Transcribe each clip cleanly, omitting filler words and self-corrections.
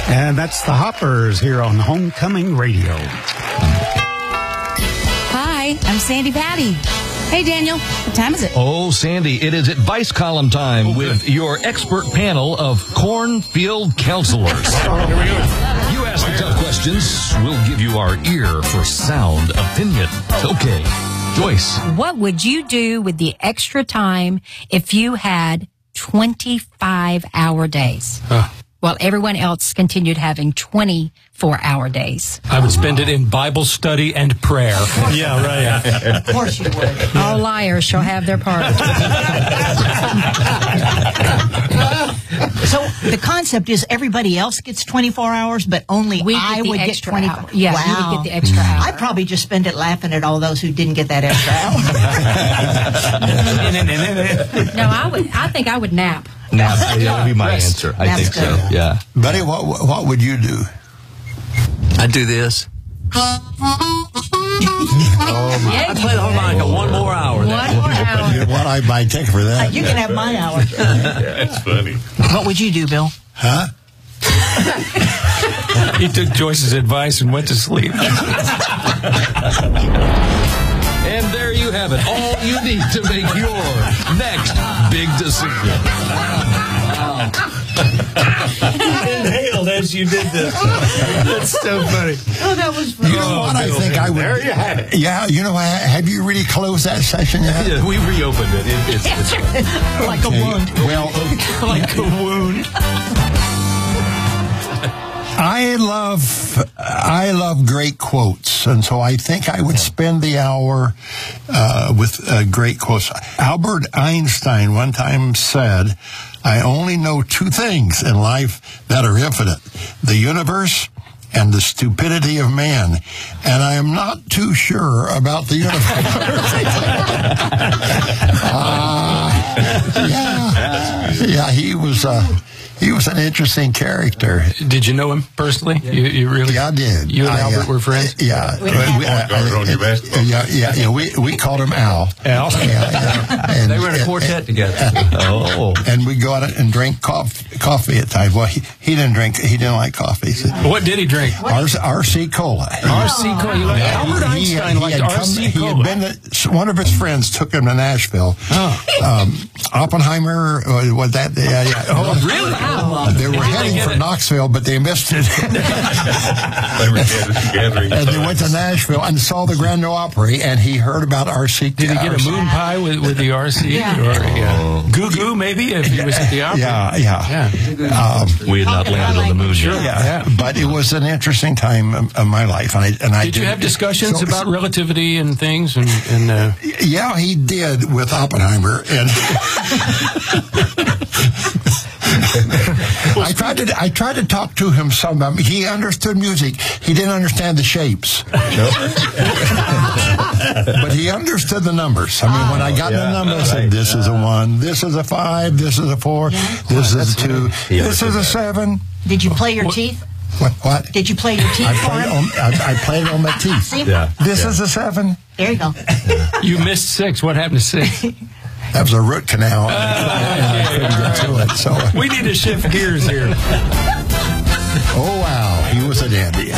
And that's the Hoppers here on Homecoming Radio. Hi, I'm Sandy Patty. Hey, Daniel, what time is it? Oh, Sandy, it is advice column time with your expert panel of cornfield counselors. Here we go. You ask the tough questions, we'll give you our ear for sound opinion. Okay, Joyce. What would you do with the extra time if you had 25-hour days? While everyone else continued having 24-hour days. I would spend it in Bible study and prayer. Yeah, right. Of course you would. All liars shall have their part. So the concept is everybody else gets 24 hours, but only I would get 24 hours. Yeah, wow. you would get the extra hour. I'd probably just spend it laughing at all those who didn't get that extra hour. No, I think I would nap. That would be my answer. I think so. Yeah. Buddy, what would you do? I'd do this. Yeah, I'd play the whole night. Got one more hour. One more hour. What I might take for that? You can have my hour. That's funny. What would you do, Bill? Huh? He took Joyce's advice and went to sleep. And there you have it. All you need to make your next big decision. You inhaled as you did this. That's so funny. Oh, that was funny. You know what I think I would... There you have it. Yeah, you know, have you really closed that session yet? Yeah, we reopened it. It's Like a wound. Well, Like a wound. I love great quotes, and so I think I would spend the hour with great quotes. Albert Einstein one time said, "I only know two things in life that are infinite: the universe and the stupidity of man." And I am not too sure about the universe. Yeah, he was an interesting character. Did you know him personally? You really? Yeah, I did. You and Albert were friends? Yeah. We called him Al. Al? Yeah. And, They were in a quartet together. And we go out and drink coffee at times. Well, he didn't drink. He didn't like coffee. So What did he drink? RC Cola. RC Cola. You like Albert Einstein liked RC Cola. He had been. One of his friends took him to Nashville. Oppenheimer was that? Yeah. Oh, really? They were heading for Knoxville, but they missed it. And they went to Nashville and saw the Grand Ole Opry, and he heard about RC. Did he get a moon pie with the RC? Yeah. Or Goo Goo, maybe, if he was at the opera? Yeah. we had not landed on the moon yet. Yeah. But it was an interesting time of my life. Did you have discussions about relativity and things? Yeah, he did with Oppenheimer. And I tried to talk to him some. He understood music. He didn't understand the shapes. But he understood the numbers. I mean, when I got the numbers, I said, this is a 1, this is a 5, this is a 4, this is a 2, this is a 7. Did you play your teeth? What? Did you play your teeth for him? I played on my teeth. See? This is a 7. There you go. You missed 6. What happened to 6? That was a root canal. I couldn't get to it. So we need to shift gears here. Oh, wow. He was a dandy.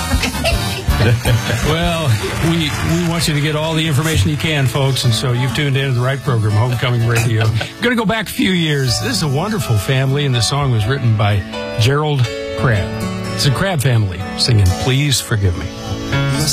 Well, we want you to get all the information you can, folks, and so you've tuned into the right program, Homecoming Radio. I'm going to go back a few years. This is a wonderful family, and the song was written by Gerald Crabb. It's a Crabb family singing Please Forgive Me.